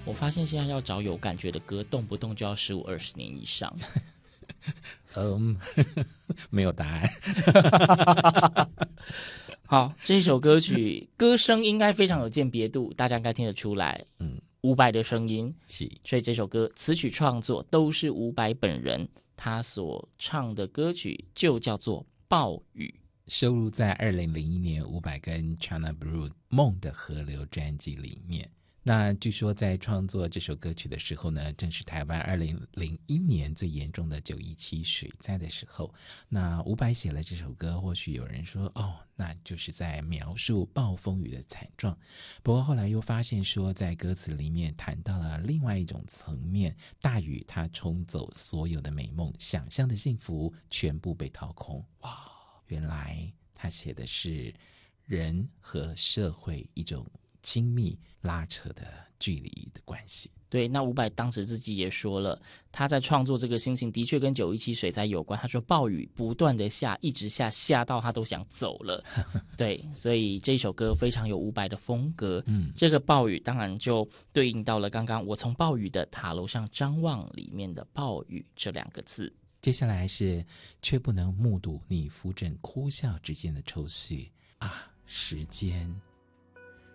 我发现现在要找有感觉的歌，动不动就要15-20年以上。 没有答案。 好，这首歌曲歌声应该非常有鉴别度，大家应该听得出来。伍佰的声音， 是， 所以这首歌词曲创作都是伍佰本人，他所唱的歌曲就叫做《暴雨》， 收录在2001年伍佰跟 China Blue 梦的河流专辑里面。那据说在创作这首歌曲的时候呢，正是台湾2001年最严重的917水灾的时候。那伍佰写了这首歌，或许有人说那就是在描述暴风雨的惨状。不过后来又发现说，在歌词里面谈到了另外一种层面，大雨它冲走所有的美梦，想象的幸福全部被掏空。哇，原来他写的是人和社会一种亲密拉扯的距离的关系。 对，那伍佰当时自己也说了，他在创作这个心情的确跟917水灾有关。他说暴雨不断的下，一直下到他都想走了。对，所以这首歌非常有伍佰的风格。这个暴雨当然就对应到了刚刚我从暴雨的塔楼上张望里面的暴雨这2个字。 接下来是却不能目睹你扶枕哭笑之间的抽绪啊，时间